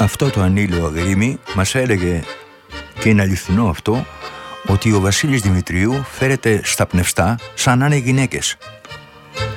αυτό το ανήλιο αγρίμι μας έλεγε, και είναι αληθινό αυτό, ότι ο Βασίλης Δημητρίου φέρεται στα πνευστά σαν να είναι γυναίκες.